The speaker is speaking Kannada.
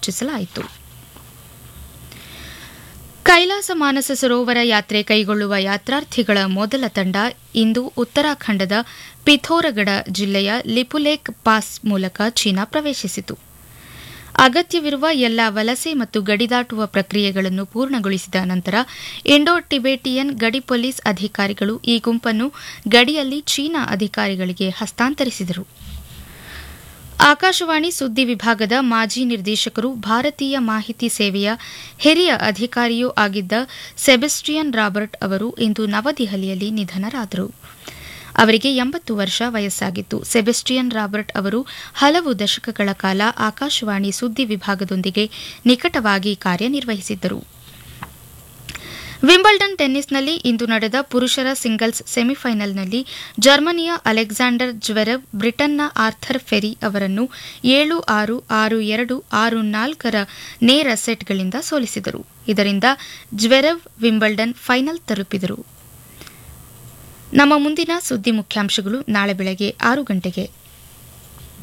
ಸೂಚಿಸಲಾಯಿತು. ಕೈಲಾಸ ಮಾನಸ ಸರೋವರ ಯಾತ್ರೆ ಕೈಗೊಳ್ಳುವ ಯಾತ್ರಾರ್ಥಿಗಳ ಮೊದಲ ತಂಡ ಇಂದು ಉತ್ತರಾಖಂಡದ ಪಿಥೋರಗಢ ಜಿಲ್ಲೆಯ ಲಿಪುಲೇಖ್ ಪಾಸ್ ಮೂಲಕ ಚೀನಾ ಪ್ರವೇಶಿಸಿತು. ಅಗತ್ಯವಿರುವ ಎಲ್ಲಾ ವಲಸೆ ಮತ್ತು ಗಡಿದಾಟುವ ಪ್ರಕ್ರಿಯೆಗಳನ್ನು ಪೂರ್ಣಗೊಳಿಸಿದ ನಂತರ ಇಂಡೋ ಟಿಬೇಟಿಯನ್ ಗಡಿ ಪೊಲೀಸ್ ಅಧಿಕಾರಿಗಳು ಈ ಗುಂಪನ್ನು ಗಡಿಯಲ್ಲಿ ಚೀನಾ ಅಧಿಕಾರಿಗಳಿಗೆ ಹಸ್ತಾಂತರಿಸಿದರು. ಆಕಾಶವಾಣಿ ಸುದ್ದಿ ವಿಭಾಗದ ಮಾಜಿ ನಿರ್ದೇಶಕರು, ಭಾರತೀಯ ಮಾಹಿತಿ ಸೇವೆಯ ಹಿರಿಯ ಅಧಿಕಾರಿಯೂ ಆಗಿದ್ದ ಸೆಬೆಸ್ಟಿಯನ್ ರಾಬರ್ಟ್ ಅವರು ಇಂದು ನವದೆಹಲಿಯಲ್ಲಿ ನಿಧನರಾದರು. ಅವರಿಗೆ 80 ವರ್ಷ ವಯಸ್ಸಾಗಿತ್ತು. ಸೆಬೆಸ್ಟಿಯನ್ ರಾಬರ್ಟ್ ಅವರು ಹಲವು ದಶಕಗಳ ಕಾಲ ಆಕಾಶವಾಣಿ ಸುದ್ದಿ ವಿಭಾಗದೊಂದಿಗೆ ನಿಕಟವಾಗಿ ಕಾರ್ಯನಿರ್ವಹಿಸಿದ್ದರು. ವಿಂಬಲ್ಡನ್ ಟೆನ್ನಿಸ್ನಲ್ಲಿ ಇಂದು ನಡೆದ ಪುರುಷರ ಸಿಂಗಲ್ಸ್ ಸೆಮಿಫೈನಲ್ನಲ್ಲಿ ಜರ್ಮನಿಯ ಅಲೆಕ್ಸಾಂಡರ್ ಜ್ವೆರೆವ್ ಬ್ರಿಟನ್ನ ಆರ್ಥರ್ ಫೆರಿ ಅವರನ್ನು 7-6, 6-2, 6-4 ನೇರ ಸೆಟ್ಗಳಿಂದ ಸೋಲಿಸಿದರು. ಇದರಿಂದ ಜ್ವೆರೆವ್ ವಿಂಬಲ್ಡನ್ ಫೈನಲ್ ತಲುಪಿದರು. ನಮ್ಮ ಮುಂದಿನ ಸುದ್ದಿ ಮುಖ್ಯಾಂಶಗಳು ನಾಳೆ ಬೆಳಗ್ಗೆ 6 ಗಂಟೆಗೆ.